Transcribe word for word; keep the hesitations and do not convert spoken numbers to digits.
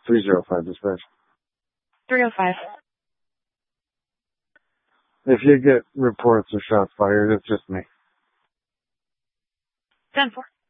three zero five dispatch. three oh five. If you get reports of shots fired, it's just me. ten four.